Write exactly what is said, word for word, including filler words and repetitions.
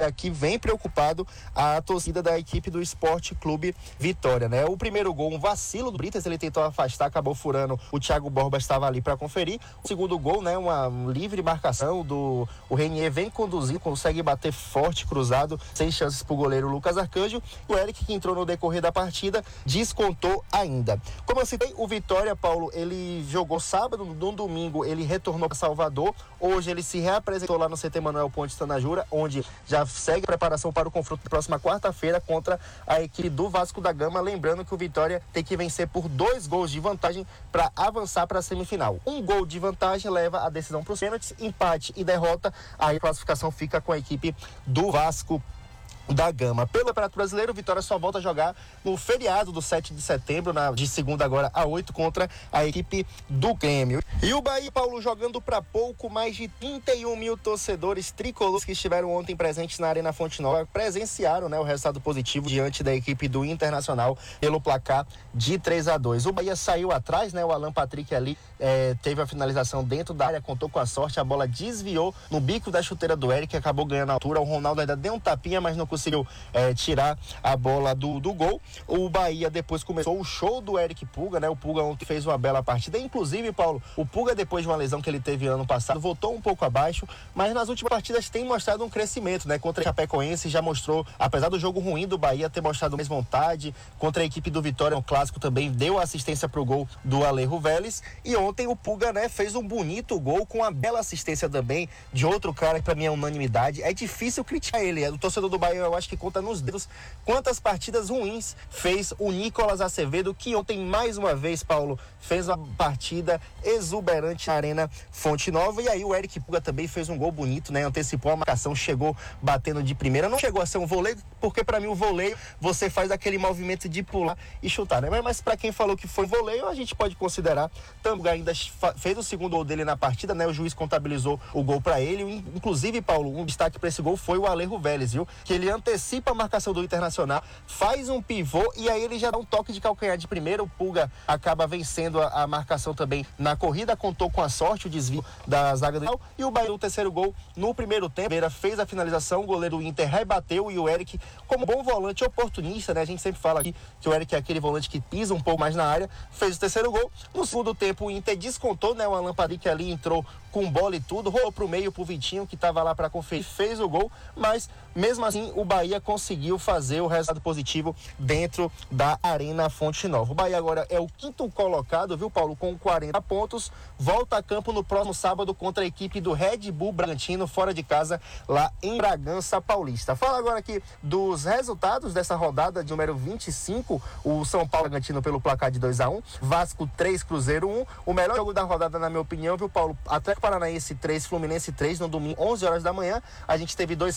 aqui vem preocupado a torcida da equipe do Esporte Clube Vitória, né? O primeiro gol, um vacilo do Britas, ele tentou afastar, acabou furando, o Thiago Borba estava ali para conferir. O segundo gol, né, uma livre marcação do o Renier, vem conduzir, consegue bater forte, cruzado, sem chances para o goleiro Lucas Arcanjo. O Eric, que entrou no decorrer da partida, descontou ainda. Como eu citei, o Vitória, Paulo, ele jogou sábado, no domingo ele retornou para Salvador, hoje ele se reapresentou lá no C T Manuel Pontes Tanajura, onde já segue preparação para o confronto da próxima quarta-feira contra a equipe do Vasco da Gama, lembrando que o Vitória tem que vencer por dois gols de vantagem para avançar para a semifinal. Um gol de vantagem leva a decisão para os pênaltis, empate e derrota, aí a classificação fica com a equipe do Vasco da Gama. Pelo Campeonato Brasileiro, o Vitória só volta a jogar no feriado do sete de setembro, na, de segunda agora a oito, contra a equipe do Grêmio. E o Bahia, Paulo, jogando para pouco mais de trinta e um mil torcedores tricolores que estiveram ontem presentes na Arena Fonte Nova presenciaram, né, o resultado positivo diante da equipe do Internacional pelo placar de três a dois. O Bahia saiu atrás, né, o Alan Patrick ali é, teve a finalização dentro da área, contou com a sorte, a bola desviou no bico da chuteira do Eric, acabou ganhando a altura. O Ronaldo ainda deu um tapinha, mas não conseguiu conseguiu é, tirar a bola do, do gol. O Bahia depois começou o show do Eric Puga, né? O Puga ontem fez uma bela partida. Inclusive, Paulo, o Puga, depois de uma lesão que ele teve ano passado, voltou um pouco abaixo, mas nas últimas partidas tem mostrado um crescimento, né? Contra a Chapecoense já mostrou, apesar do jogo ruim do Bahia, ter mostrado mais vontade. Contra a equipe do Vitória, um clássico, também deu assistência pro gol do Alejo Vélez. E ontem o Puga, né, fez um bonito gol com uma bela assistência também de outro cara que pra mim é unanimidade. É difícil criticar ele. O torcedor do Bahia, eu acho que conta nos dedos quantas partidas ruins fez o Nicolas Acevedo, que ontem, mais uma vez, Paulo, fez uma partida exuberante na Arena Fonte Nova. E aí o Eric Puga também fez um gol bonito, né? Antecipou a marcação, chegou batendo de primeira. Não chegou a ser um voleio, porque pra mim o voleio você faz aquele movimento de pular e chutar, né? Mas, mas pra quem falou que foi voleio, a gente pode considerar. Também ainda fez o segundo gol dele na partida, né? O juiz contabilizou o gol pra ele. Inclusive, Paulo, um destaque pra esse gol foi o Alejo Vélez, viu? Que ele antecipa a marcação do Internacional, faz um pivô e aí ele já dá um toque de calcanhar de primeira. O Puga acaba vencendo a, a marcação também na corrida, contou com a sorte, o desvio da zaga do Real. E o Bahia, o terceiro gol no primeiro tempo, Beira fez a finalização, o goleiro do Inter rebateu e o Eric, como bom volante oportunista, né? A gente sempre fala aqui que o Eric é aquele volante que pisa um pouco mais na área, fez o terceiro gol. No segundo tempo o Inter descontou, né? O Alan Patrick ali entrou com bola e tudo, rolou pro meio pro Vitinho, que tava lá para conferir, fez o gol, mas mesmo assim o Bahia conseguiu fazer o resultado positivo dentro da Arena Fonte Nova. O Bahia agora é o quinto colocado, viu, Paulo, com quarenta pontos, volta a campo no próximo sábado contra a equipe do Red Bull Bragantino, fora de casa, lá em Bragança Paulista. Fala agora aqui dos resultados dessa rodada de número vinte e cinco, o São Paulo Bragantino pelo placar de dois a um, Vasco três, Cruzeiro um, o melhor jogo da rodada, na minha opinião, viu, Paulo? Atlético Paranaense três, Fluminense três, no domingo, onze horas da manhã. A gente teve dois